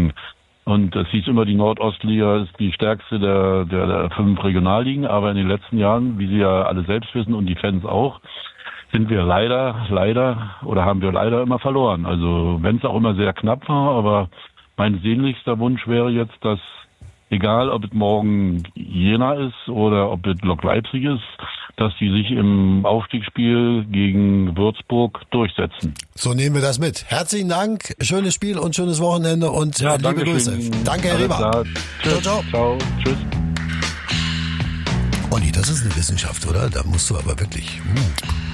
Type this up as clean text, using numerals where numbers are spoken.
aufsteigen. Und es hieß immer, die Nordostliga ist die stärkste der 5 Regionalligen. Aber in den letzten Jahren, wie Sie ja alle selbst wissen und die Fans auch, sind wir haben wir leider immer verloren. Also wenn es auch immer sehr knapp war, aber mein sehnlichster Wunsch wäre jetzt, dass egal ob es morgen Jena ist oder ob es Lok Leipzig ist, dass die sich im Aufstiegsspiel gegen Würzburg durchsetzen. So nehmen wir das mit. Herzlichen Dank, schönes Spiel und schönes Wochenende und liebe Grüße. Danke, Herr Riemer. Ciao. Ciao. Tschüss. Olli, das ist eine Wissenschaft, oder? Da musst du aber wirklich...